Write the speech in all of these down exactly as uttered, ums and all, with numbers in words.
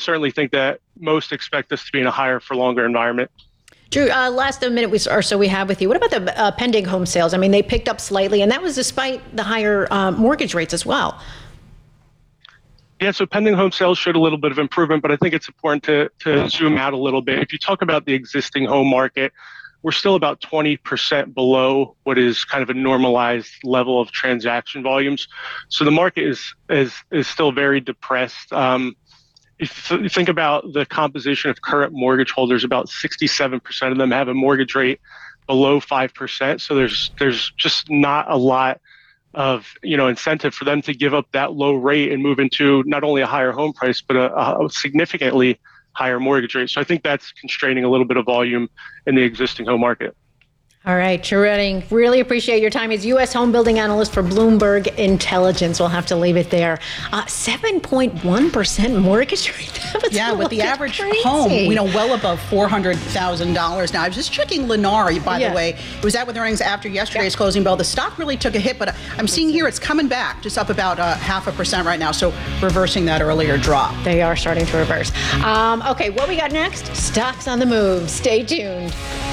certainly think that most expect us to be in a higher for longer environment. Drew, uh, last minute we, or so we have with you. What about the uh, pending home sales? I mean, they picked up slightly, and that was despite the higher uh, mortgage rates as well. Yeah, so pending home sales showed a little bit of improvement, but I think it's important to, to zoom out a little bit. If you talk about the existing home market, we're still about twenty percent below what is kind of a normalized level of transaction volumes. So the market is is is still very depressed. Um, if you think about the composition of current mortgage holders, about sixty-seven percent of them have a mortgage rate below five percent. So there's there's just not a lot of, you know, incentive for them to give up that low rate and move into not only a higher home price, but a, a significantly higher mortgage rate. So I think that's constraining a little bit of volume in the existing home market. All right, Drew Redding, really appreciate your time. He's U S home building analyst for Bloomberg Intelligence. We'll have to leave it there. Uh, seven point one percent mortgage rate. Yeah, with the average crazy. home, you know, well above four hundred thousand dollars now. I was just checking Lennar, by yeah. the way. It was out with earnings after yesterday's yeah. closing bell. The stock really took a hit, but I'm seeing here it's coming back, just up about uh, half a percent right now. So reversing that earlier drop. They are starting to reverse. Um, okay, what we got next? Stocks on the move. Stay tuned.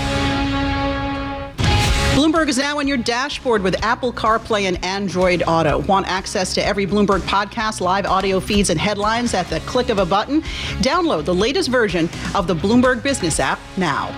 Bloomberg is now on your dashboard with Apple CarPlay and Android Auto. Want access to every Bloomberg podcast, live audio feeds, and headlines at the click of a button? Download the latest version of the Bloomberg Business app now.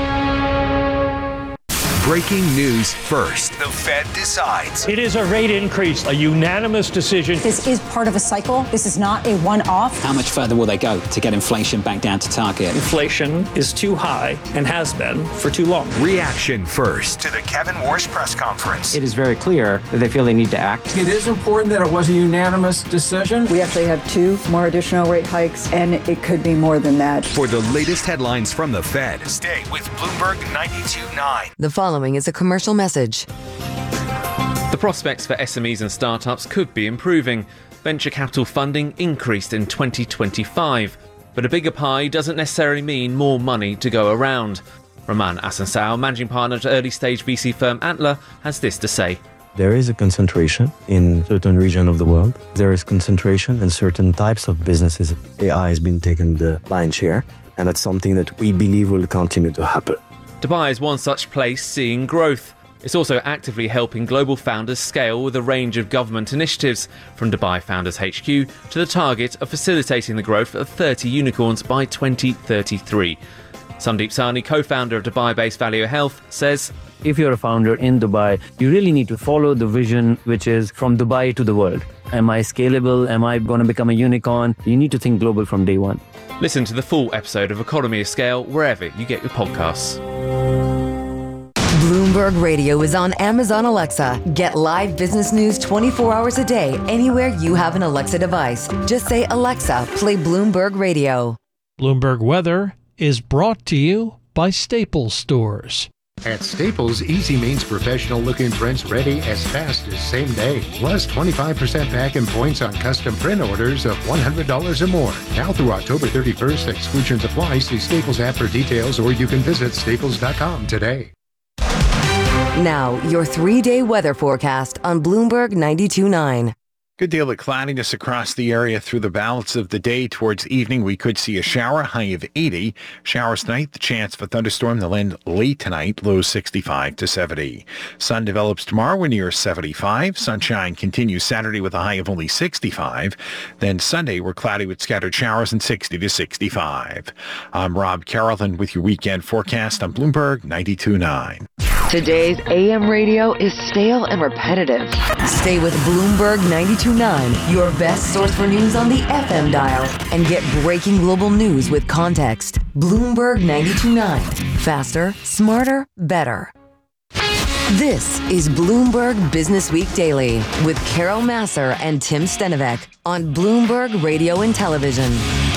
Breaking news first. The Fed decides. It is a rate increase, a unanimous decision. This is part of a cycle. This is not a one-off. How much further will they go to get inflation back down to target? Inflation is too high and has been for too long. Reaction first to the Kevin Warsh press conference. It is very clear that they feel they need to act. It is important that it was a unanimous decision. We actually have two more additional rate hikes, and it could be more than that. For the latest headlines from the Fed, stay with Bloomberg ninety-two point nine. The following is a commercial message. The prospects for S M Es and startups could be improving. Venture capital funding increased in twenty twenty-five, but a bigger pie doesn't necessarily mean more money to go around. Roman Asansao, managing partner at early-stage V C firm Antler, has this to say. There is a concentration in certain regions of the world. There is concentration in certain types of businesses. A I has been taking the lion's share, and that's something that we believe will continue to happen. Dubai is one such place seeing growth. It's also actively helping global founders scale with a range of government initiatives, from Dubai Founders H Q to the target of facilitating the growth of thirty unicorns by twenty thirty-three. Sandeep Sahni, co-founder of Dubai-based Value Health, says, if you're a founder in Dubai, you really need to follow the vision, which is from Dubai to the world. Am I scalable? Am I going to become a unicorn? You need to think global from day one. Listen to the full episode of Economy of Scale wherever you get your podcasts. Bloomberg Radio is on Amazon Alexa. Get live business news twenty-four hours a day, anywhere you have an Alexa device. Just say, Alexa, play Bloomberg Radio. Bloomberg Weather is brought to you by Staples Stores. At Staples, easy means professional-looking prints ready as fast as same day. Plus twenty-five percent back in points on custom print orders of one hundred dollars or more. Now through October thirty-first, exclusions apply. See Staples app for details, or you can visit staples dot com today. Now, your three-day weather forecast on Bloomberg ninety-two point nine. Good deal of cloudiness across the area through the balance of the day. Towards evening, we could see a shower, high of eighty. Showers tonight, the chance of a thunderstorm. They'll end late tonight, low sixty-five to seventy. Sun develops tomorrow, we're near seventy-five. Sunshine continues Saturday with a high of only sixty-five. Then Sunday, we're cloudy with scattered showers and sixty to sixty-five. I'm Rob Carrollton with your weekend forecast on Bloomberg ninety-two point nine. Today's A M radio is stale and repetitive. Stay with Bloomberg ninety-two point nine, your best source for news on the F M dial, and get breaking global news with context. Bloomberg ninety-two point nine. Faster, smarter, better. This is Bloomberg Business Week Daily with Carol Massar and Tim Stenovec on Bloomberg Radio and Television.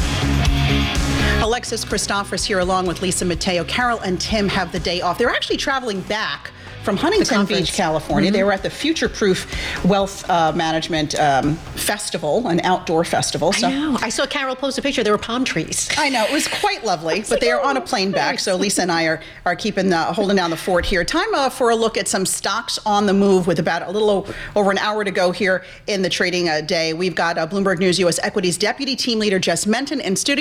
Alexis Christophorous here along with Lisa Mateo. Carol and Tim have the day off. They're actually traveling back from Huntington Beach, California. Mm-hmm. They were at the Future Proof Wealth uh, Management um, Festival, an outdoor festival. So I know. I saw Carol post a picture. There were palm trees. I know. It was quite lovely. But they are on a plane back. So Lisa and I are, are keeping the, holding down the fort here. Time uh, for a look at some stocks on the move with about a little o- over an hour to go here in the trading uh, day. We've got uh, Bloomberg News U S Equities Deputy Team Leader Jess Menton in studio.